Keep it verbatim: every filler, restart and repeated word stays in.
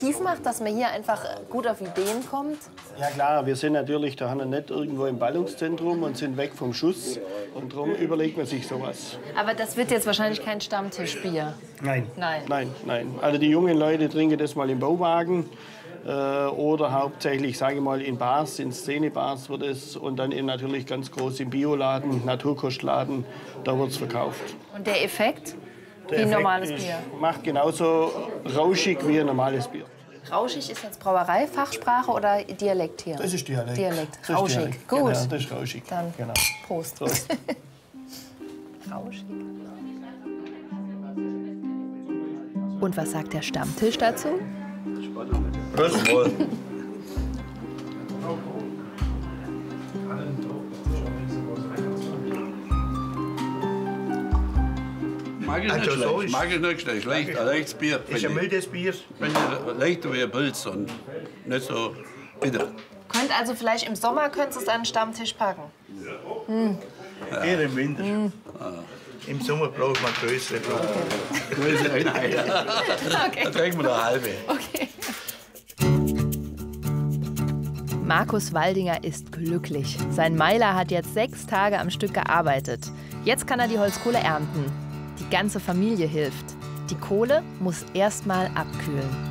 Kief macht, dass man hier einfach gut auf Ideen kommt? Ja klar, wir sind natürlich da nicht irgendwo im Ballungszentrum und sind weg vom Schuss. Und darum überlegt man sich sowas. Aber das wird jetzt wahrscheinlich kein Stammtischbier. Nein. Nein. Nein, nein. Also die jungen Leute trinken das mal im Bauwagen. Äh, oder hauptsächlich, sage ich mal, in Bars, in Szenebars wird es. Und dann eben natürlich ganz groß im Bioladen, Naturkostladen, da wird es verkauft. Und der Effekt? Der Wie ein Effekt normales ist, Bier? Macht genauso rauschig wie ein normales Bier. Rauschig ist jetzt Brauereifachsprache oder Dialekt hier? Das ist Dialekt. Dialekt. Das ist Rauschig. Dialekt. Gut. Genau, das ist rauschig. Dann genau. Prost. Prost. Rauschig. Und was sagt der Stammtisch dazu? Prost wohl. Mag ich nicht Also so schlecht. ist- Mag ich nicht schlecht. Leicht, ein leichtes Bier. Ist ein mildes Bier. Finde ich leichter wie ein Pilz und nicht so bitter. Könnt also vielleicht im Sommer könnt ihr es an den Stammtisch packen. Eher im Winter. Im Sommer braucht man größere Flaschen. Größere Einheit. Okay. Da trinken wir eine halbe. Okay. Markus Waldinger ist glücklich. Sein Meiler hat jetzt sechs Tage am Stück gearbeitet. Jetzt kann er die Holzkohle ernten. Die ganze Familie hilft. Die Kohle muss erst mal abkühlen.